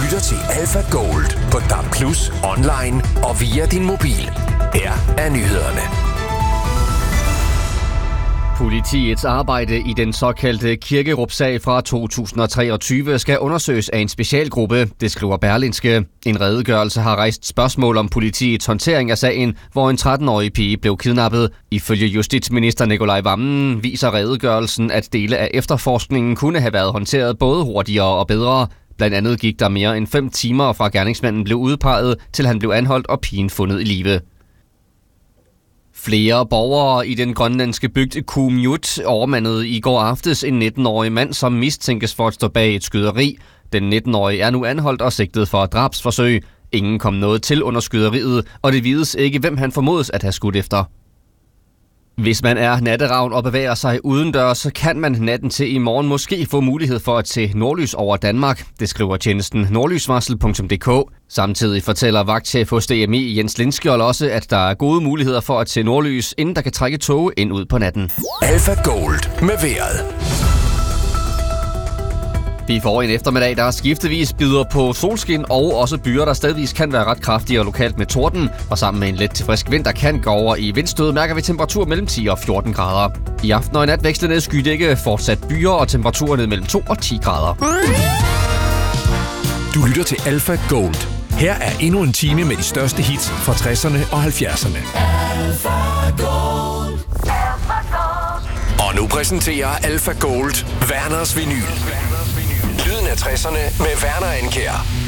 lytter til Alpha Gold på DAB+, online og via din mobil. Her er nyhederne. Politiets arbejde i den såkaldte Kirkerup-sag fra 2023 skal undersøges af en specialgruppe, det skriver Berlingske. En redegørelse har rejst spørgsmål om politiets håndtering af sagen, hvor en 13-årig pige blev kidnappet. Ifølge justitsminister Nicolai Wammen viser redegørelsen, at dele af efterforskningen kunne have været håndteret både hurtigere og bedre. Blandt andet gik der mere end 5 timer fra gerningsmanden blev udpeget, til han blev anholdt og pigen fundet i live. Flere borgere i den grønlandske bygd Kuummiut overmandede i går aftes en 19-årig mand, som mistænkes for at stå bag et skyderi. Den 19-årige er nu anholdt og sigtet for drabsforsøg. Ingen kom noget til under skyderiet, og det vides ikke, hvem han formodes at have skudt efter. Hvis man er natteravn og bevæger sig udendørs, så kan man natten til i morgen måske få mulighed for at se nordlys over Danmark. Det skriver tjenesten nordlysvarsel.dk. Samtidig fortæller vagtchef hos DMI Jens Lindskjold også, at der er gode muligheder for at se nordlys, inden der kan trække tog ind ud på natten. Alpha Gold med vejret. Vi får en eftermiddag, der skiftevis byder på solskin og også byer, der stedvis kan være ret kraftige og lokalt med torden. Og sammen med en let til frisk vind, der kan gå over i vindstød, mærker vi temperatur mellem 10 og 14 grader. I aften og i nat vekslende skydække, fortsat byer og temperaturer ned mellem 2 og 10 grader. Du lytter til Alpha Gold. Her er endnu en time med de største hits fra 60'erne og 70'erne. Alpha Gold. Og nu præsenterer Alpha Gold Werners Vinyl. Lyden af 60'erne med Werner Ankjær.